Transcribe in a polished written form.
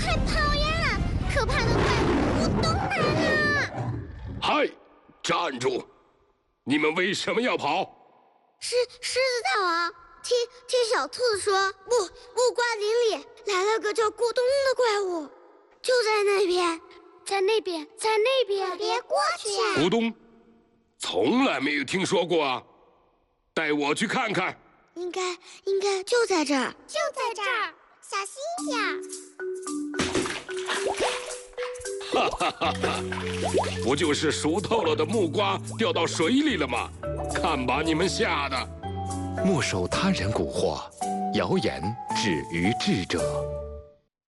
快跑呀！可怕的怪物咕咚来了！ 嗨，站住！你们为什么要跑？ 狮子大王，听小兔子说，木瓜林里来了个叫咕咚的怪物，就在那边，在那边，别过去！ 咕咚，从来没有听说过啊！带我去看看。 应该就在这儿，小心点！ 哈哈哈哈！不就是熟透了的木瓜掉到水里了吗？看把你们吓的！ 莫受他人蛊惑，谣言止于智者。